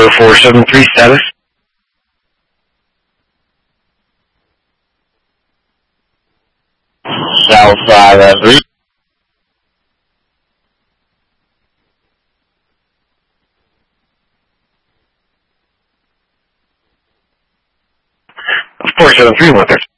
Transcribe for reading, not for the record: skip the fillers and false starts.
0473 status. South 3. Of 473 with her.